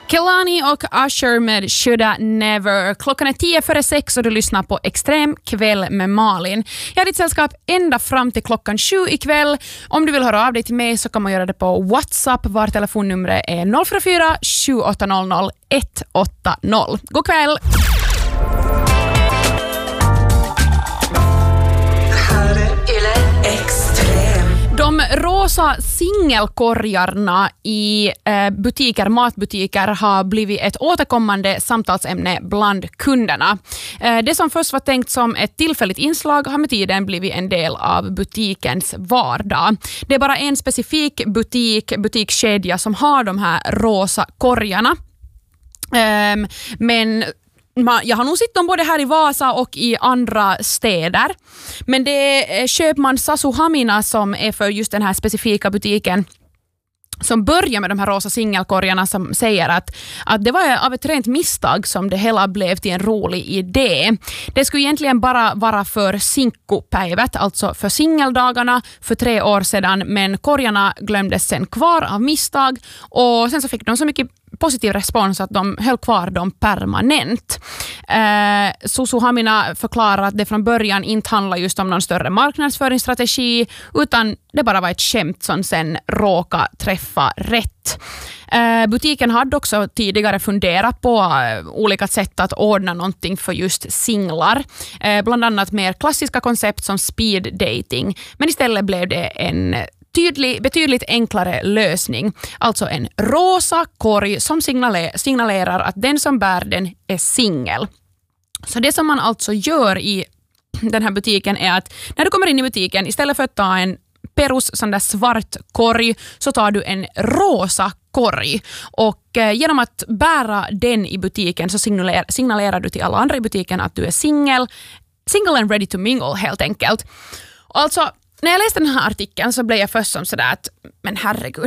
Kehlani och Usher med Shoulda Never. Klockan är 5:50 och du lyssnar på Extrem kväll med Malin. Jag har ditt sällskap ända fram till klockan 7 ikväll. Om du vill höra av dig till mig så kan man göra det på WhatsApp. Var telefonnumret är 044 7800 180. God kväll! De rosa singelkorgarna i matbutiker har blivit ett återkommande samtalsämne bland kunderna. Det som först var tänkt som ett tillfälligt inslag har med tiden blivit en del av butikens vardag. Det är bara en specifik butikskedja som har de här rosa korgarna. Men jag har nog sett dem både här i Vasa och i andra städer. Men det är köpman Sasu Hamina som är för just den här specifika butiken som börjar med de här rosa singelkorgarna, som säger att det var av ett rent misstag som det hela blev till en rolig idé. Det skulle egentligen bara vara för sinkkupäivät, alltså för singeldagarna för 3 år sedan, men korgarna glömdes sen kvar av misstag och sen så fick de så mycket positiv respons att de höll kvar dem permanent. Sasu Hamina förklarar att det från början inte handlar just om någon större marknadsföringsstrategi, utan det bara var ett skämt som sen råkade träffa rätt. Butiken hade också tidigare funderat på olika sätt att ordna någonting för just singlar. Bland annat mer klassiska koncept som speed dating, men istället blev det en betydligt enklare lösning. Alltså en rosa korg som signalerar att den som bär den är singel. Så det som man alltså gör i den här butiken är att när du kommer in i butiken, istället för att ta en perus sån där svart korg, så tar du en rosa korg. Och genom att bära den i butiken så signalerar du till alla andra i butiken att du är single and ready to mingle, helt enkelt. Alltså, när jag läste den här artikeln så blev jag först som sådär att, men herregud.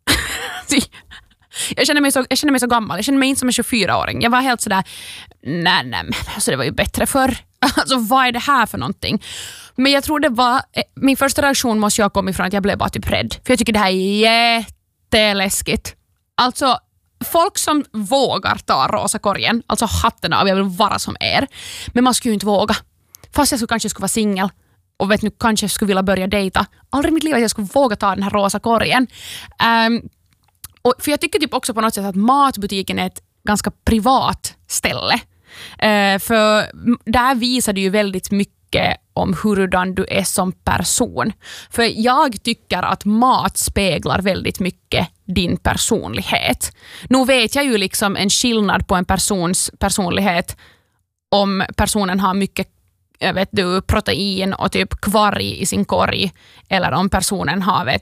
Jag känner mig så gammal. Jag känner mig inte som en 24-åring. Jag var helt sådär, nej, men alltså det var ju bättre förr. Alltså vad är det här för någonting? Men jag tror det var, min första reaktion måste jag komma ifrån att jag blev bara typ rädd. För jag tycker det här är jätteläskigt. Alltså, folk som vågar ta rosa korgen, alltså hatten av, jag vill vara som er. Men man skulle ju inte våga. Fast jag kanske skulle vara singel. Och vet nu, kanske jag skulle vilja börja dejta. Aldrig i mitt liv att jag skulle våga ta den här rosa korgen. För jag tycker typ också på något sätt att matbutiken är ett ganska privat ställe. För där visar det ju väldigt mycket om hurdan du är som person. För jag tycker att mat speglar väldigt mycket din personlighet. Nu vet jag ju liksom en skillnad på en persons personlighet om personen har mycket protein och typ kvarg i sin korg, eller om personen har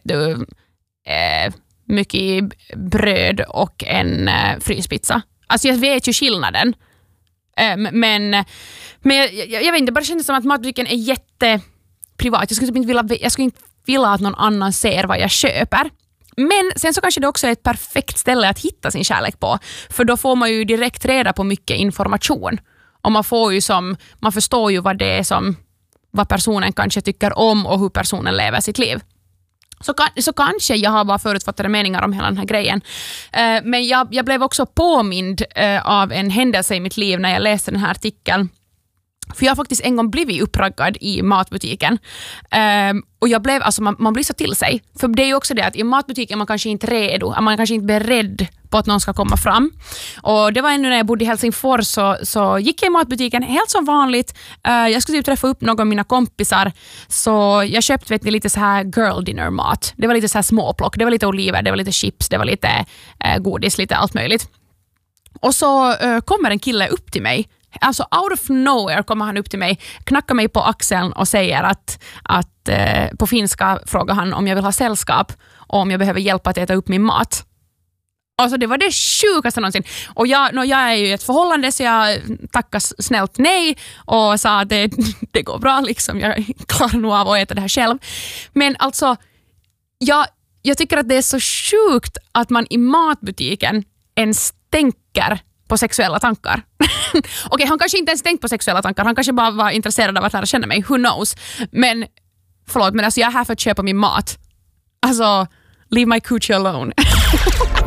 mycket bröd och en fryspizza. Alltså jag vet ju skillnaden. Men jag vet inte, det bara känns som att matbutiken är jätteprivat. Jag skulle inte vilja att någon annan ser vad jag köper. Men sen så kanske det också är ett perfekt ställe att hitta sin kärlek på. För då får man ju direkt reda på mycket information. Och man förstår ju vad det är vad personen kanske tycker om och hur personen lever sitt liv. Så kanske jag har bara förutfattade meningar om hela den här grejen. Men jag blev också påmind av en händelse i mitt liv när jag läste den här artikeln. För jag har faktiskt en gång blivit uppraggad i matbutiken. Och jag blev, alltså man blir så till sig. För det är ju också det att i matbutiken är man kanske inte redo. Man är kanske inte beredd på att någon ska komma fram. Och det var ännu när jag bodde i Helsingfors så gick jag i matbutiken helt som vanligt. Jag skulle träffa upp någon av mina kompisar. Så jag köpte lite så här girl dinner mat. Det var lite så här småplock. Det var lite oliver, det var lite chips, det var lite godis, lite allt möjligt. Och så kommer en kille upp till mig. Alltså out of nowhere kommer han upp till mig, knackar mig på axeln och säger att på finska frågar han om jag vill ha sällskap och om jag behöver hjälp att äta upp min mat. Alltså det var det sjukaste någonsin. Och jag är ju i ett förhållande så jag tackar snällt nej och sa att det går bra liksom. Jag klarar nog av att äta det här själv. Men alltså jag tycker att det är så sjukt att man i matbutiken ens tänker på sexuella tankar. Okej, han kanske inte ens tänkt på sexuella tankar. Han kanske bara var intresserad av att lära känna mig. Who knows? Men förlåt, men alltså jag är här för att köpa min mat. Alltså, leave my coochie alone.